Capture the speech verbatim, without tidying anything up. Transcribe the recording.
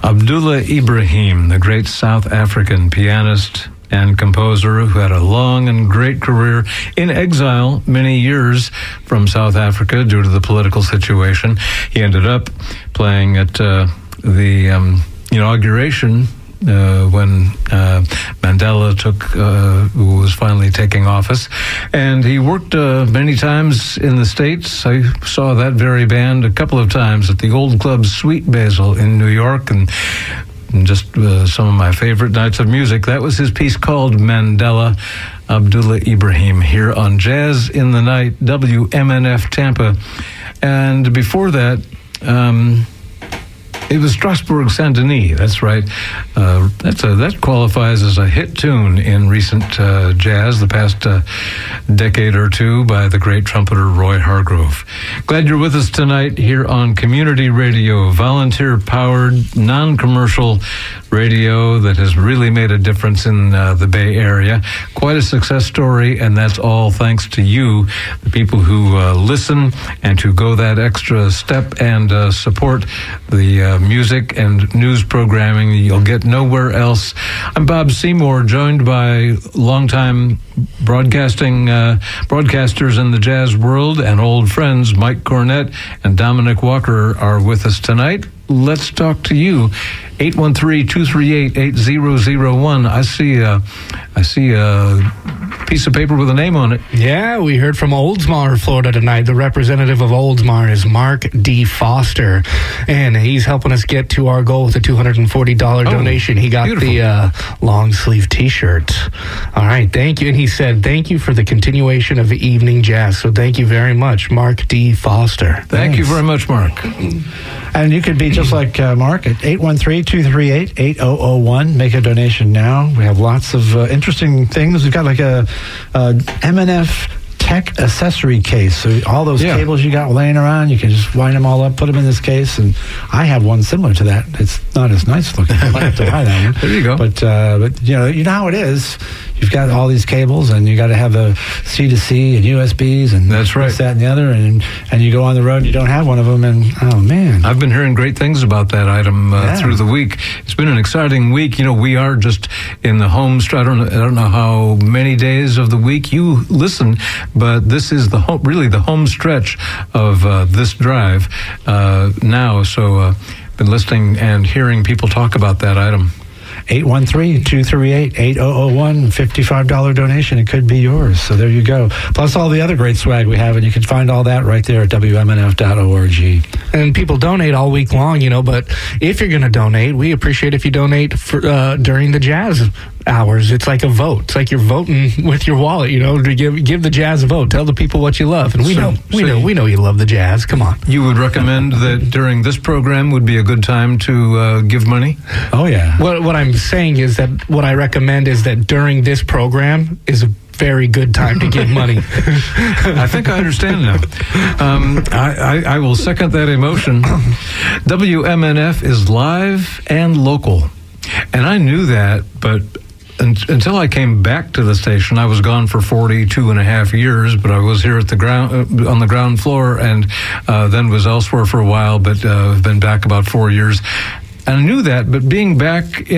Abdullah Ibrahim, the great South African pianist and composer who had a long and great career in exile, many years from South Africa due to the political situation. He ended up playing at uh, the um, inauguration Uh, when uh, Mandela took uh, was finally taking office, and he worked uh, many times in the States. I saw that very band a couple of times at the Old Club Sweet Basil in New York, and, and just uh, some of my favorite nights of music. That was his piece called Mandela. Abdullah Ibrahim here on Jazz in the Night, W M N F Tampa, and before that. Um, It was Strasbourg Saint-Denis, that's right. Uh, that's a, that qualifies as a hit tune in recent uh, jazz, the past uh, decade or two, by the great trumpeter Roy Hargrove. Glad you're with us tonight here on Community Radio, volunteer-powered, non-commercial radio that has really made a difference in uh, the Bay Area. Quite a success story, and that's all thanks to you, the people who uh, listen and who go that extra step and uh, support the uh, music and news programming you'll get nowhere else. I'm Bob Seymour, joined by longtime broadcasting uh, broadcasters in the jazz world and old friends Mike Cornett and Dominic Walker are with us tonight. Let's talk to you. eight one three, two three eight, eight zero zero one. I see a, I see a piece of paper with a name on it. Yeah, we heard from Oldsmar, Florida tonight. The representative of Oldsmar is Mark D. Foster, and he's helping us get to our goal with a two hundred forty dollars oh, donation. He got beautiful. the uh, long sleeve T-shirt. All right, thank you. And he said, thank you for the continuation of the evening jazz. So thank you very much, Mark D. Foster. Thank Thanks. you very much, Mark. And you could be just like uh, Mark at eight one three, two three eight, eight zero zero one. Make a donation now. We have lots of uh, interesting things. We've got like a, a M N F tech accessory case. So all those yeah. cables you got laying around, you can just wind them all up, put them in this case. And I have one similar to that. It's not as nice looking. I might have to buy that one. There you go. But, uh, but you know, you know how it is. You've got all these cables, and you got to have a C to C and U S Bs, and that's right. this, that, and the other. And and you go on the road, and you don't have one of them, and oh man, I've been hearing great things about that item uh, yeah. through the week. It's been an exciting week. You know, we are just in the home stretch. I don't know, I don't know how many days of the week you listen, but this is the home, really the home stretch of uh, this drive uh, now. So, uh, been listening and hearing people talk about that item. eight one three, two three eight, eight zero zero one, fifty-five dollars donation. It could be yours. So there you go. Plus all the other great swag we have, and you can find all that right there at W M N F dot org. And people donate all week long, you know, but if you're going to donate, we appreciate if you donate for, uh, during the jazz hours. It's like a vote. It's like you're voting with your wallet, you know, to give give the jazz a vote. Tell the people what you love. And we so, know we so know we know you love the jazz. Come on. You would recommend that during this program would be a good time to uh, give money? Oh yeah. What what I'm saying is that what I recommend is that during this program is a very good time to give money. I think I understand now. Um, I, I, I will second that emotion. W M N F is live and local. And I knew that, but until I came back to the station, I was gone for forty-two and a half years, but I was here at the ground, uh, on the ground floor, and uh, then was elsewhere for a while, but uh, I've been back about four years. And I knew that, but being back